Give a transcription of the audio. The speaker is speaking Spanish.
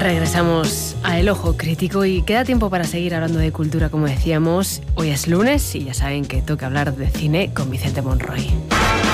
Regresamos a El Ojo Crítico y queda tiempo para seguir hablando de cultura, como decíamos. Hoy es lunes y ya saben que toca hablar de cine con Vicente Monroy.